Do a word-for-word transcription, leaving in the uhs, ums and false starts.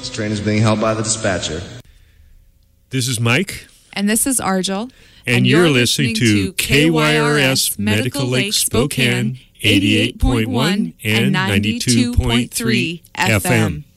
This train is being held by the dispatcher. This is Mike. And this is Argel. And, and you're, you're listening, listening to K Y R S Medical Lake Spokane, eighty-eight point one and ninety-two point three F M.